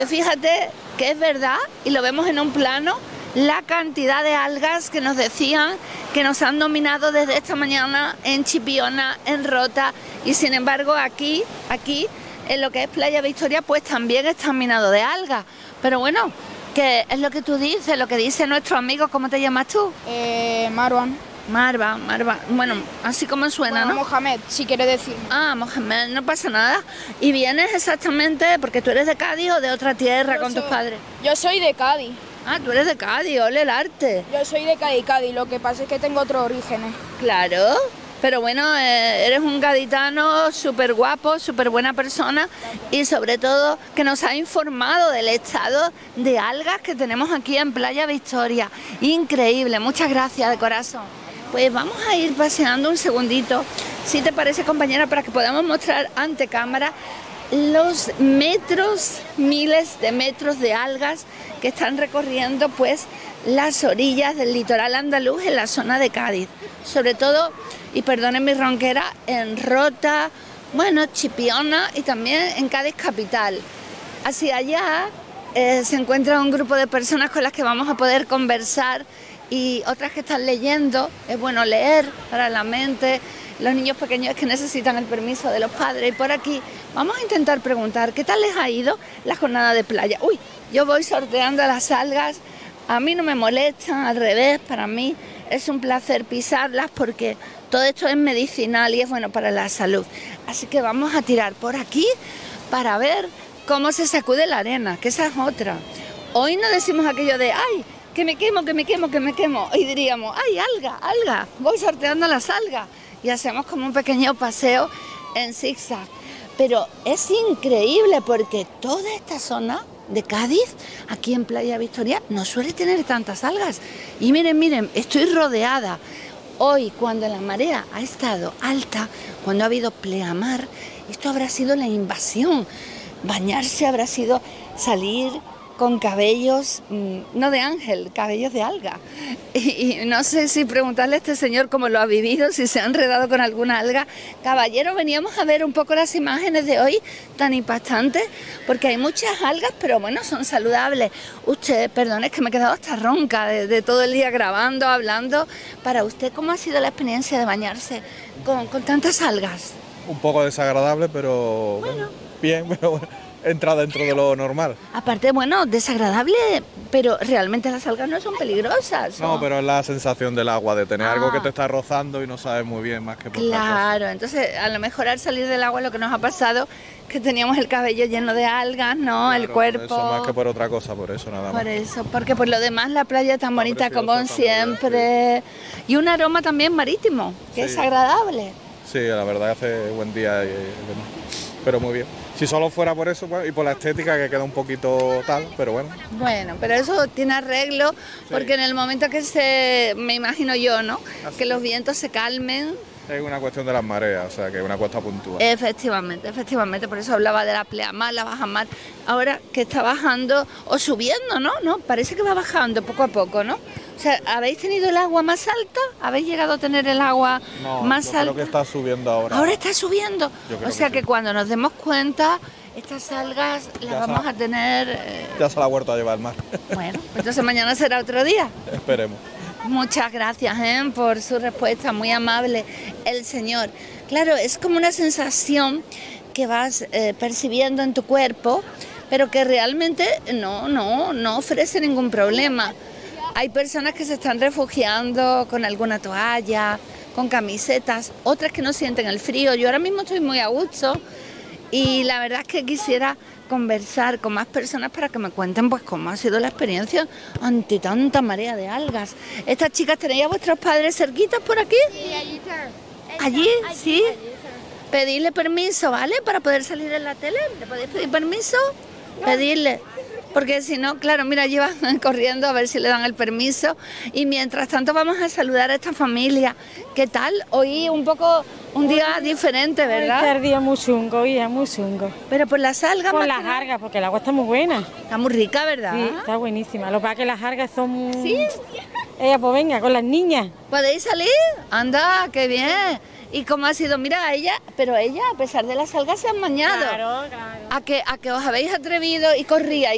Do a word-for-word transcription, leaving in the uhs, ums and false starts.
Fíjate que es verdad, y lo vemos en un plano, la cantidad de algas que nos decían que nos han dominado desde esta mañana en Chipiona, en Rota, y sin embargo aquí, aquí, en lo que es Playa Victoria, pues también está minado de algas. Pero bueno, que es lo que tú dices, lo que dice nuestro amigo. ¿Cómo te llamas tú? Eh, Marwan. Marva, Marva, bueno, así como suena, bueno, ¿no? Mohamed, si quieres decir. Ah, Mohamed, no pasa nada. ¿Y vienes exactamente porque tú eres de Cádiz o de otra tierra Yo con soy, tus padres? Yo soy de Cádiz. Ah, tú eres de Cádiz, ole el arte. Yo soy de Cádiz, Cádiz, lo que pasa es que tengo otros orígenes. Claro, pero bueno, eh, eres un gaditano súper guapo, súper buena persona. Gracias. Y sobre todo que nos ha informado del estado de algas que tenemos aquí en Playa Victoria. Increíble, muchas gracias de corazón. Pues vamos a ir paseando un segundito, si te parece, compañera, para que podamos mostrar ante cámara los metros, miles de metros de algas que están recorriendo pues las orillas del litoral andaluz en la zona de Cádiz. Sobre todo, y perdonen mi ronquera, en Rota, bueno, Chipiona y también en Cádiz capital. Hacia allá eh, se encuentra un grupo de personas con las que vamos a poder conversar, y otras que están leyendo. Es bueno leer para la mente, los niños pequeños que necesitan el permiso de los padres. Y por aquí vamos a intentar preguntar qué tal les ha ido la jornada de playa. Uy, yo voy sorteando las algas, a mí no me molestan, al revés, para mí es un placer pisarlas porque todo esto es medicinal y es bueno para la salud. Así que vamos a tirar por aquí para ver cómo se sacude la arena, que esa es otra. Hoy no decimos aquello de ¡ay! Que me quemo, que me quemo, que me quemo. Y diríamos, ¡ay, alga, alga! Voy sorteando las algas. Y hacemos como un pequeño paseo en zigzag. Pero es increíble porque toda esta zona de Cádiz, aquí en Playa Victoria, no suele tener tantas algas. Y miren, miren, estoy rodeada. Hoy, cuando la marea ha estado alta, cuando ha habido pleamar, esto habrá sido la invasión. Bañarse habrá sido salir con cabellos, no de ángel, cabellos de alga. Y, y no sé si preguntarle a este señor cómo lo ha vivido, si se ha enredado con alguna alga. Caballero, veníamos a ver un poco las imágenes de hoy tan impactantes, porque hay muchas algas, pero bueno, son saludables. Usted, perdón, es que me he quedado hasta ronca de, de todo el día grabando, hablando. Para usted, ¿cómo ha sido la experiencia de bañarse con, con tantas algas? Un poco desagradable, pero bueno, bien, pero bueno. Entra dentro de lo normal. Aparte, bueno, desagradable, pero realmente las algas no son peligrosas. No, ¿o? Pero es la sensación del agua, de tener ah. algo que te está rozando y no sabes muy bien más que por Claro, entonces a lo mejor al salir del agua lo que nos ha pasado que teníamos el cabello lleno de algas, ¿no? Claro, el cuerpo. Eso más que por otra cosa, por eso nada más. Por eso, porque por lo demás la playa tan Está bonita preciosa, como está siempre. Y un aroma también marítimo, que sí. es agradable. Sí, la verdad que hace buen día y, y demás. Pero muy bien. Si solo fuera por eso, pues, y por la estética que queda un poquito tal, pero bueno. Bueno, pero eso tiene arreglo, sí. Porque en el momento que se, me imagino yo, ¿no? Así que los vientos se calmen. Es una cuestión de las mareas, o sea, que es una cuesta puntual. Efectivamente, efectivamente, por eso hablaba de la pleamar, la bajamar. Ahora que está bajando o subiendo, ¿no? No, parece que va bajando poco a poco, ¿no? O sea, ¿habéis tenido el agua más alta? ¿Habéis llegado a tener el agua no, más yo alta? Creo que está subiendo ahora. Ahora está subiendo. O sea que, que sí. Cuando nos demos cuenta, estas algas las ya vamos a tener. Eh... Ya se la ha vuelto a llevar el mar. Bueno, entonces mañana será otro día. Esperemos. Muchas gracias ¿eh? por su respuesta, muy amable el señor. Claro, es como una sensación que vas eh, percibiendo en tu cuerpo, pero que realmente no, no, no ofrece ningún problema. Hay personas que se están refugiando con alguna toalla, con camisetas, otras que no sienten el frío. Yo ahora mismo estoy muy a gusto y la verdad es que quisiera conversar con más personas para que me cuenten pues cómo ha sido la experiencia ante tanta marea de algas. Estas chicas, ¿tenéis a vuestros padres cerquitas por aquí? Sí, allí está. ¿Allí? ¿Sí? Pedirle permiso, ¿vale? Para poder salir en la tele. ¿Le podéis pedir permiso? Pedirle. Porque si no, claro, mira, llevan corriendo a ver si le dan el permiso. Y mientras tanto vamos a saludar a esta familia. ¿Qué tal? Hoy un poco, un día diferente, ¿verdad? Hoy está el día muy chungo, hoy es muy chungo. Pero por las algas. Por las algas, porque el agua está muy buena. Está muy rica, ¿verdad? Sí, está buenísima. Lo que pasa es que las algas son muy... ¿Sí? Ella, pues venga, con las niñas. ¿Podéis salir? Anda, qué bien. ¿Y cómo ha sido? Mira, ella, pero ella, a pesar de las algas, se han bañado. Claro, claro. ¿A que, a que os habéis atrevido y corríais?